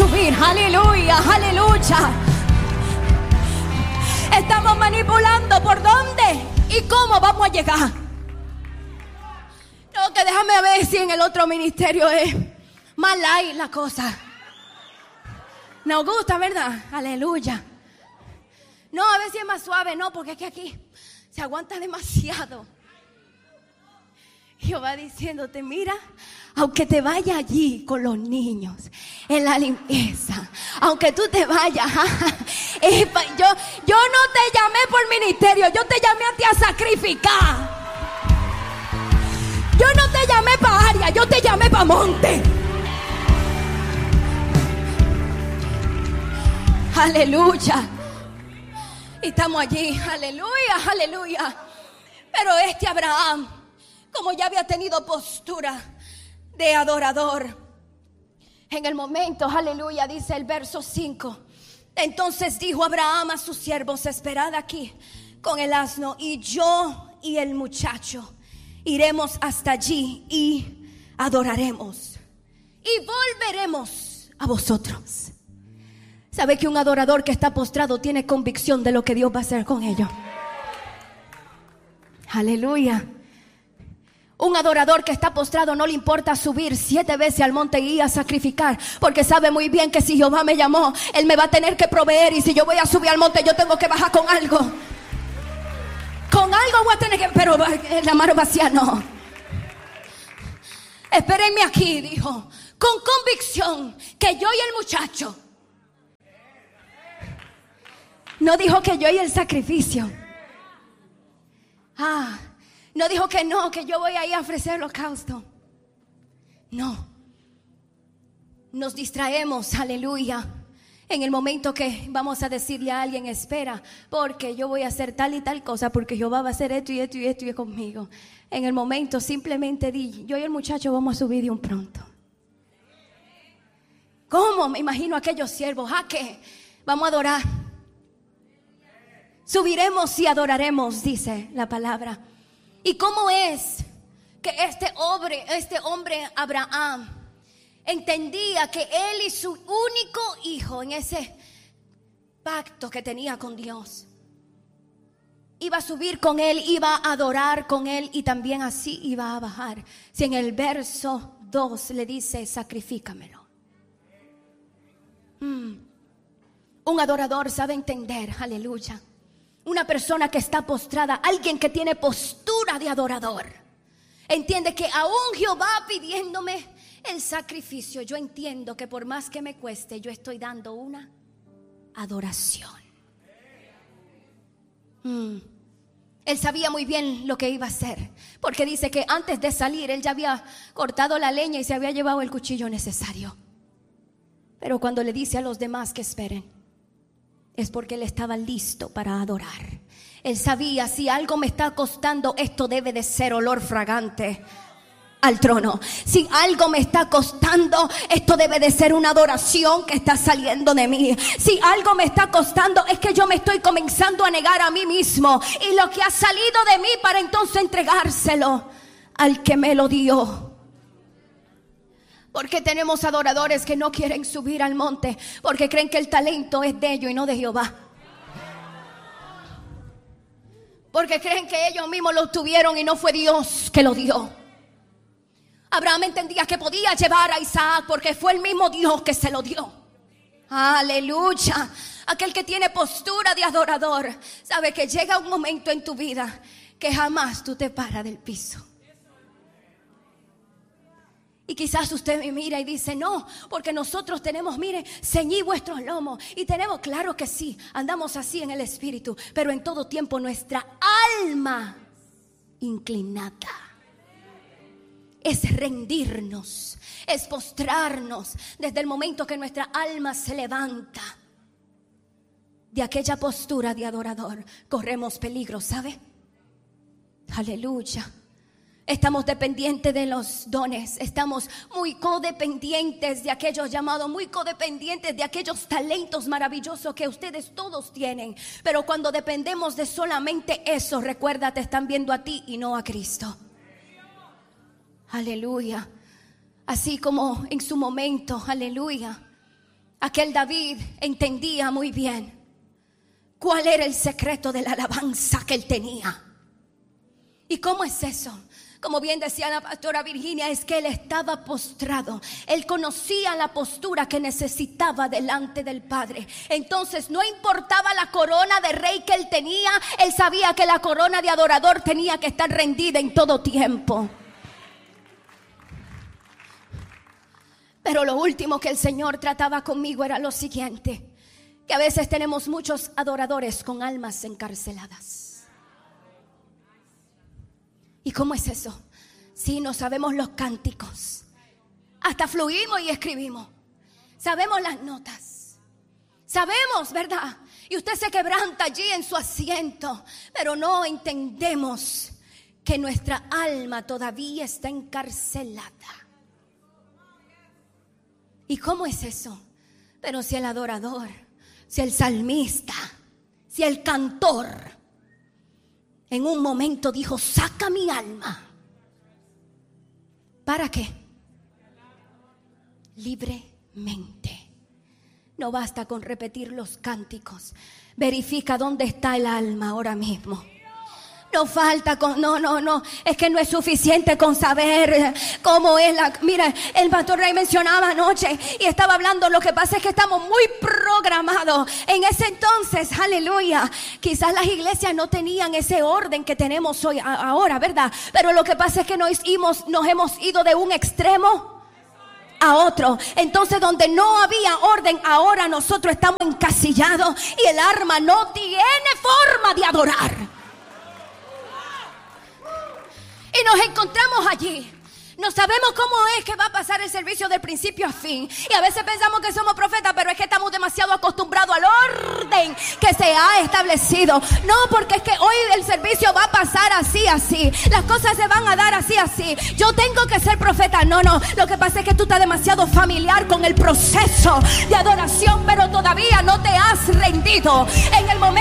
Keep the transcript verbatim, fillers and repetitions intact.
subir. Aleluya, aleluya. Estamos manipulando por dónde y cómo vamos a llegar. No, que déjame ver si en el otro ministerio es más light la cosa. Nos gusta, ¿verdad? Aleluya. No, a ver si es más suave. No, porque es que aquí se aguanta demasiado. Jehová diciéndote, mira, aunque te vayas allí con los niños en la limpieza, aunque tú te vayas, eh, yo, yo no te llamé por ministerio, yo te llamé a ti a sacrificar. Yo no te llamé para área, yo te llamé para monte. Aleluya. Y estamos allí, aleluya, aleluya. Pero este Abraham, como ya había tenido postura de adorador, en el momento, aleluya, dice el verso cinco. Entonces dijo Abraham a sus siervos, esperad aquí con el asno, y yo y el muchacho iremos hasta allí y adoraremos y volveremos a vosotros. ¿Sabe que un adorador que está postrado tiene convicción de lo que Dios va a hacer con ellos? Aleluya. Un adorador que está postrado no le importa subir siete veces al monte y ir a sacrificar, porque sabe muy bien que si Jehová me llamó, Él me va a tener que proveer, y si yo voy a subir al monte yo tengo que bajar con algo. Con algo voy a tener que, pero la mano vacía no. Espérenme aquí, dijo, con convicción que yo y el muchacho. No dijo que yo y el sacrificio. Ah, no dijo que no, que yo voy a ir a ofrecer holocausto. No. Nos distraemos, aleluya, en el momento que vamos a decirle a alguien, espera, porque yo voy a hacer tal y tal cosa, porque Jehová va a hacer esto y esto y esto y conmigo. En el momento simplemente di, yo y el muchacho vamos a subir de un pronto. ¿Cómo? Me imagino a aquellos siervos, ¿a qué? Vamos a adorar. Subiremos y adoraremos, dice la palabra. ¿Y cómo es que este hombre, este hombre Abraham entendía que él y su único hijo en ese pacto que tenía con Dios iba a subir con él, iba a adorar con él y también así iba a bajar? Si en el verso dos le dice, sacrifícamelo. Hmm. Un adorador sabe entender, aleluya. Una persona que está postrada, alguien que tiene postura de adorador, entiende que aún Jehová pidiéndome el sacrificio, yo entiendo que por más que me cueste, yo estoy dando una adoración. Mm. Él sabía muy bien lo que iba a hacer, porque dice que antes de salir, él ya había cortado la leña y se había llevado el cuchillo necesario. Pero cuando le dice a los demás que esperen, es porque él estaba listo para adorar. Él sabía, si algo me está costando, esto debe de ser olor fragante al trono. Si algo me está costando, esto debe de ser una adoración que está saliendo de mí. Si algo me está costando, es que yo me estoy comenzando a negar a mí mismo, y lo que ha salido de mí para entonces entregárselo al que me lo dio. Porque tenemos adoradores que no quieren subir al monte porque creen que el talento es de ellos y no de Jehová. Porque creen que ellos mismos lo tuvieron y no fue Dios que lo dio. Abraham entendía que podía llevar a Isaac porque fue el mismo Dios que se lo dio. Aleluya. Aquel que tiene postura de adorador sabe que llega un momento en tu vida que jamás tú te paras del piso. Y quizás usted me mira y dice, no, porque nosotros tenemos, mire, ceñí vuestros lomos. Y tenemos, claro que sí, andamos así en el espíritu, pero en todo tiempo nuestra alma inclinada. Es rendirnos, es postrarnos desde el momento que nuestra alma se levanta de aquella postura de adorador. Corremos peligro, ¿sabe? Aleluya. Estamos dependientes de los dones. Estamos muy codependientes de aquellos llamados, muy codependientes de aquellos talentos maravillosos que ustedes todos tienen. Pero cuando dependemos de solamente eso, recuerda, te están viendo a ti y no a Cristo. Aleluya. Así como en su momento, aleluya, aquel David entendía muy bien cuál era el secreto de la alabanza que él tenía. ¿Y cómo es eso? Como bien decía la pastora Virginia, es que él estaba postrado. Él conocía la postura que necesitaba delante del Padre. Entonces no importaba la corona de rey que él tenía, él sabía que la corona de adorador tenía que estar rendida en todo tiempo. Pero lo último que el Señor trataba conmigo era lo siguiente: que a veces tenemos muchos adoradores con almas encarceladas. ¿Y cómo es eso? Sí, no sabemos los cánticos, hasta fluimos y escribimos, sabemos las notas, sabemos, ¿verdad? Y usted se quebranta allí en su asiento, pero no entendemos que nuestra alma todavía está encarcelada. ¿Y cómo es eso? Pero si el adorador, si el salmista, si el cantor en un momento dijo: saca mi alma. ¿Para qué? Libremente. No basta con repetir los cánticos. Verifica dónde está el alma ahora mismo. No falta con, no, no, no, es que no es suficiente con saber cómo es la, mira, el pastor Rey mencionaba anoche y estaba hablando, lo que pasa es que estamos muy programados. En ese entonces, aleluya, quizás las iglesias no tenían ese orden que tenemos hoy, ahora, ¿verdad? Pero lo que pasa es que nos hemos, nos hemos ido de un extremo a otro. Entonces donde no había orden, ahora nosotros estamos encasillados y el alma no tiene forma de adorar. Y nos encontramos allí. No sabemos cómo es que va a pasar el servicio del principio a fin. Y a veces pensamos que somos profetas, pero es que estamos demasiado acostumbrados al orden que se ha establecido. No, porque es que hoy el servicio va a pasar así, así. Las cosas se van a dar así, así. Yo tengo que ser profeta. No, no. Lo que pasa es que tú estás demasiado familiar con el proceso de adoración, pero todavía no te has rendido. En el momento